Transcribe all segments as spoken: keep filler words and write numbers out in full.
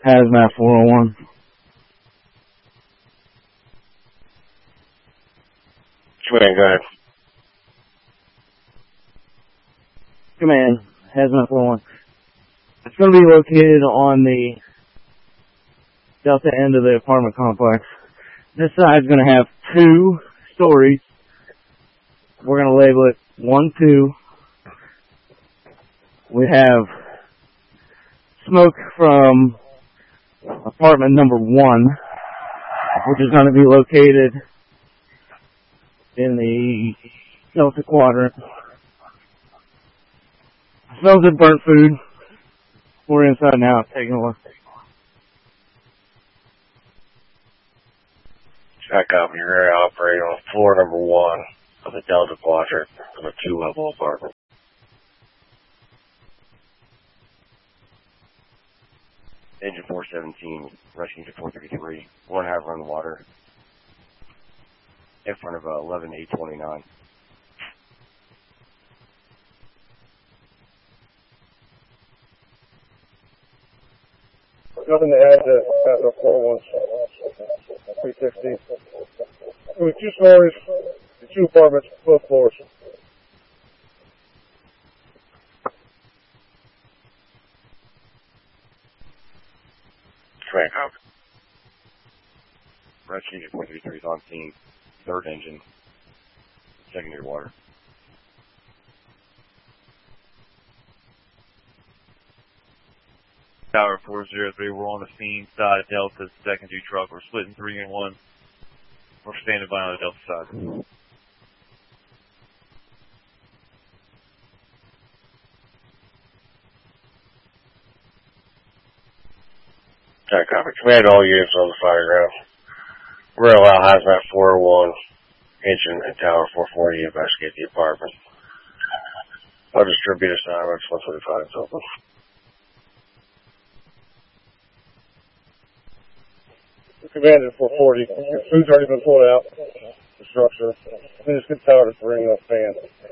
Hazmat four oh one. Command, go ahead. Command, Hazmat four oh one. It's going to be located on the delta end of the apartment complex. This side's going to have two stories. We're going to label it one, two. We have smoke from apartment number one, which is going to be located in the Delta quadrant. Smells of burnt food. We're inside now, taking a look. Check up. You're going to operate on floor number one of the Delta quadrant of a two-level apartment. Engine four seventeen, rushing to four thirty-three, one half run the water, in front of uh, eleven eight twenty-nine. Nothing to add to Hazmat four oh one, three sixty. It was two stories, two apartments, both floors. Command copy. Rushing to four thirty-three is on scene, third engine, secondary water. Tower four zero three, we're on the scene, side of Delta's secondary truck. We're splitting three and one. We're standing by on the Delta side. Check copy. Command all units on the fire ground. We're going to allow Hazmat four oh one, engine, and Tower four forty to investigate the apartment. I'll distribute assignments once we find something. Command at four forty. Your food's already been pulled out. The structure. We just get Tower to bring a fan.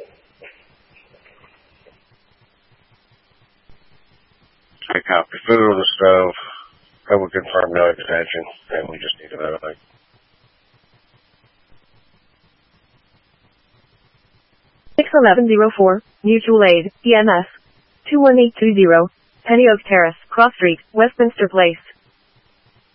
Check copy. Food on the stove. I will confirm no extension, and we just need to verify. six eleven oh four, Mutual Aid, E M S. two one eight two zero, Penny Oak Terrace, Cross Street, Westminster Place.